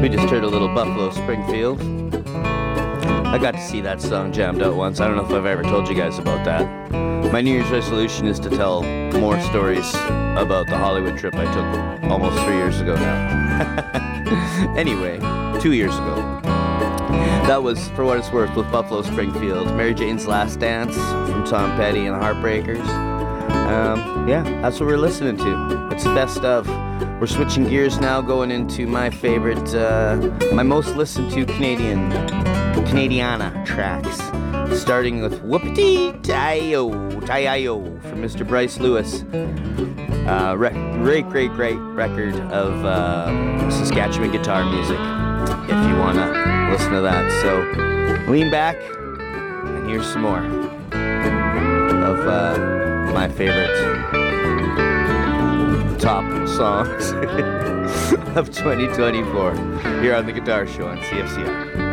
We just heard a little Buffalo Springfield. I got to see that song jammed out once. I don't know if I've ever told you guys about that. My New Year's resolution is to tell more stories about the Hollywood trip I took almost 3 years ago now. Anyway, 2 years ago. That was For What It's Worth with Buffalo Springfield. Mary Jane's Last Dance from Tom Petty and the Heartbreakers. Yeah, that's what we're listening to. It's the best of. We're switching gears now, going into my favorite, my most listened to Canadiana tracks. Starting with Whoopity Tayo from Mr. Bryce Lewis. Great record of Saskatchewan guitar music, if you want to listen to that. So lean back, and here's some more of my favorite top songs of 2024 here on The Guitar Show on CFCR.